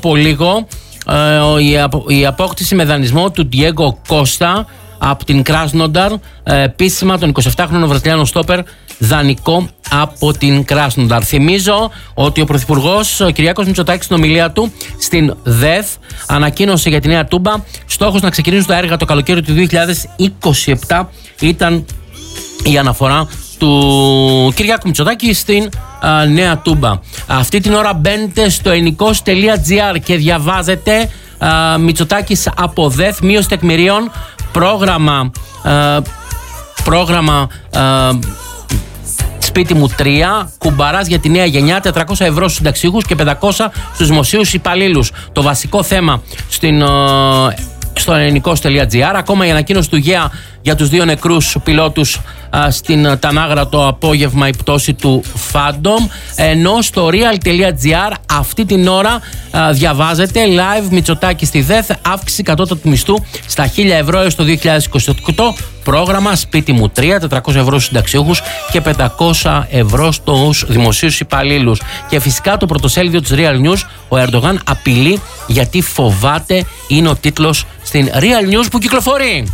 από λίγο η απόκτηση με δανεισμό του Ντιέγκο Κώστα από την Κράσνονταρ, επίσημα τον 27χρονο Βραζιλιάνο στόπερ δανεικό από την Κράσνονταρ. Θυμίζω ότι ο Πρωθυπουργός Κυριάκος Μητσοτάκης στην ομιλία του στην ΔΕΘ ανακοίνωσε για τη Νέα Τούμπα στόχος να ξεκινήσουν τα έργα το καλοκαίρι του 2027. Ήταν η αναφορά του Κυριάκου Μητσοτάκη στην Νέα Τούμπα. Αυτή την ώρα μπαίνετε στο ενικός.gr και διαβάζετε Μητσοτάκης από ΔΕΘ, μείωση τεκμηρίων, πρόγραμμα σπίτι μου 3, κουμπαράς για τη νέα γενιά, 400 ευρώ στους συνταξιούχους και 500 στους δημοσίους υπαλλήλους. Το βασικό θέμα στο ενικός.gr. Ακόμα η ανακοίνωση του ΓΕΑ για τους 2 νεκρούς πιλότους στην Τανάγρα το απόγευμα, η πτώση του Phantom. Ενώ στο real.gr αυτή την ώρα διαβάζετε live Μητσοτάκη στη ΔΕΘ, αύξηση κατώτατου μισθού στα 1.000 ευρώ έως το 2028. Πρόγραμμα σπίτι μου 3, 400 ευρώ στους συνταξιούχους και 500 ευρώ στους δημοσίους υπαλλήλους. Και φυσικά το πρωτοσέλιδο της Real News, ο Ερντογάν απειλεί γιατί φοβάται, είναι ο τίτλος στην Real News που κυκλοφορεί.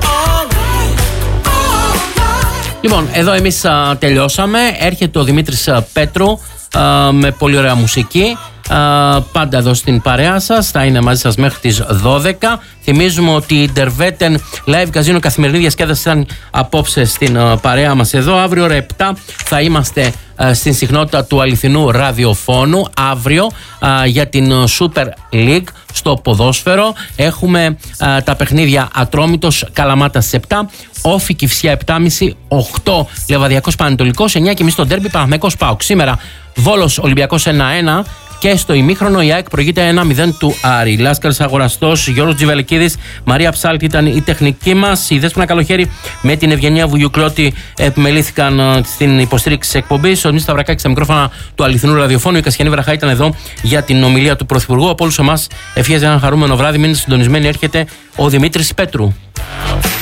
Λοιπόν, εδώ εμείς τελειώσαμε. Έρχεται ο Δημήτρης Πέτρου με πολύ ωραία μουσική. Πάντα εδώ στην παρέα σας, θα είναι μαζί σας μέχρι τις 12. Θυμίζουμε ότι η Derveten Live Casino καθημερινή διασκέδαση ήταν απόψε στην παρέα μας εδώ. Αύριο ώρα 7 θα είμαστε στην συχνότητα του αληθινού ραδιοφώνου. Αύριο για την Super League στο ποδόσφαιρο έχουμε τα παιχνίδια Ατρόμητος Καλαμάτα στις 7, Όφη Κηφισιά 7.30, 8 Λεβαδιακός Πανετολικός, 9.30 στο ντέρμπι Παναθηναϊκός ΠΑΟΚ. Σήμερα Βόλος Ολυμπιακός 1-1. Και στο ημίχρονο η ΑΕΚ προηγείται 1-0 του Άρη. Λάσκαρης Αγοραστός, Γιώργος Τζιβελεκίδης, Μαρία Ψάλτη ήταν η τεχνική μας. Η Δέσποινα Καλοχέρη με την Ευγενία Βουγιουκλώτη επιμελήθηκαν στην υποστήριξη της εκπομπής. Ο Δημήτρης Σταυρακάκης στα μικρόφωνα του αληθινού ραδιοφώνου. Η Κασιανή Βραχά ήταν εδώ για την ομιλία του Πρωθυπουργού. Από όλους εμάς ευχές για ένα χαρούμενο βράδυ. Μείνετε συντονισμένοι, έρχεται ο Δημήτρης Πέτρου.